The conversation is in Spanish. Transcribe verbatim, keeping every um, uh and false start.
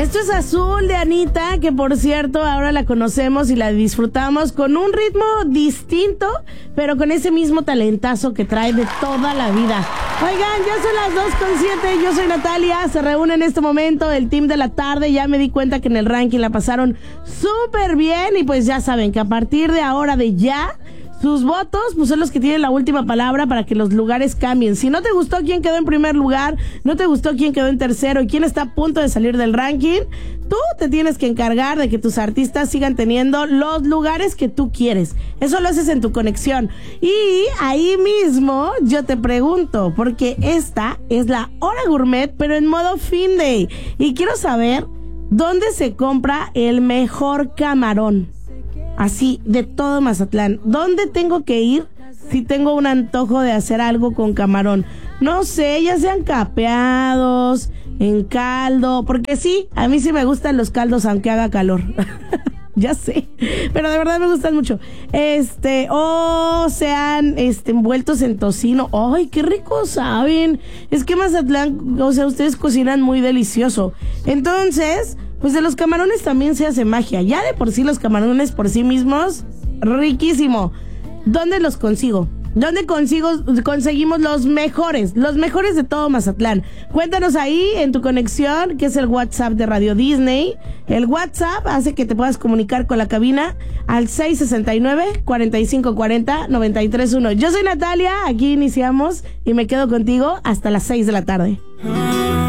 Esto es Azul de Anita, que por cierto ahora la conocemos y la disfrutamos con un ritmo distinto, pero con ese mismo talentazo que trae de toda la vida. Oigan, ya son las dos con siete, yo soy Natalia, se reúne en este momento el team de la tarde, ya me di cuenta que en el ranking la pasaron súper bien y pues ya saben que a partir de ahora, de ya, sus votos pues son los que tienen la última palabra para que los lugares cambien. Si no te gustó quién quedó en primer lugar, no te gustó quién quedó en tercero y quién está a punto de salir del ranking, tú te tienes que encargar de que tus artistas sigan teniendo los lugares que tú quieres. Eso lo haces en tu conexión. Y ahí mismo yo te pregunto, porque esta es la hora gourmet, pero en modo fin day. Y quiero saber dónde se compra el mejor camarón. Así, de todo Mazatlán. ¿Dónde tengo que ir si tengo un antojo de hacer algo con camarón? No sé, ya sean capeados, en caldo, porque sí, a mí sí me gustan los caldos aunque haga calor. Ya sé, pero de verdad me gustan mucho. Este, o sean este, envueltos en tocino. ¡Ay, qué rico saben! Es que Mazatlán, o sea, ustedes cocinan muy delicioso. Entonces, pues de los camarones también se hace magia. Ya de por sí los camarones por sí mismos, riquísimo. ¿Dónde los consigo? ¿Dónde consigo, conseguimos los mejores? Los mejores de todo Mazatlán. Cuéntanos ahí en tu conexión, que es el WhatsApp de Radio Disney. El WhatsApp hace que te puedas comunicar con la cabina al seis sesenta y nueve, cuarenta y cinco cuarenta, noventa y tres uno. Yo soy Natalia, aquí iniciamos y me quedo contigo hasta las seis de la tarde.